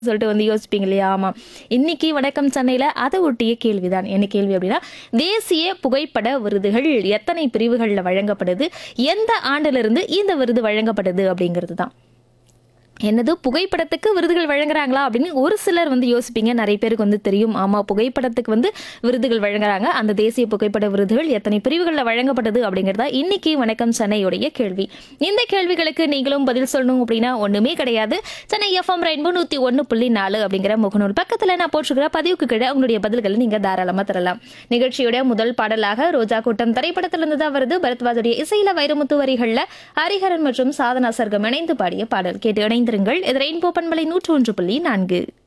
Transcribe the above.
சொல்லிட்டு வந்து யோசிப்பீங்க இல்லையா? ஆமா. இன்னைக்கு வணக்கம் சென்னையில அதை ஒட்டிய கேள்விதான். என்ன கேள்வி அப்படின்னா, தேசிய புகைப்பட விருதுகள் எத்தனை பிரிவுகள்ல வழங்கப்படுது? எந்த ஆண்டிலிருந்து இந்த விருது வழங்கப்படுது அப்படிங்கிறது தான். என்னது புகைப்படத்துக்கு விருதுகள் வழங்குறாங்களா அப்படின்னு ஒரு சிலர் வந்து யோசிப்பீங்க. நிறைய பேருக்கு வந்து தெரியும். ஆமா, புகைப்படத்துக்கு வந்து விருதுகள் வழங்குறாங்க. அந்த தேசிய புகைப்பட விருதுகள் எத்தனை பிரிவுகளில் வழங்கப்படுது அப்படிங்கிறதா இன்னைக்கு வணக்கம் சென்னையுடைய கேள்வி. இந்த கேள்விகளுக்கு நீங்களும் பதில் சொல்லணும் அப்படின்னா ஒண்ணுமே கிடையாது. சென்னை எஃப்எம் ரெயின்போ 101.4 அப்படிங்கிற முகநூல் பக்கத்துல நான் போட்டிருக்கிற பதிவுக்கு கீழே உங்களுடைய பதில்களை நீங்க தாராளமா தரலாம். நிகழ்ச்சியோட முதல் பாடலாக ரோஜா கூட்டம் திரைப்படத்திலிருந்து தான் வருது. பரத்வாஜுடைய இசையில வைரமுத்து வரிகள்ல ஹரிஹரன் மற்றும் சாதனா சர்க்கம் இணைந்து பாடிய பாடல் கேட்டு இணைந்திருங்கள். இது ரெயின்போ பண்பலை 101.4.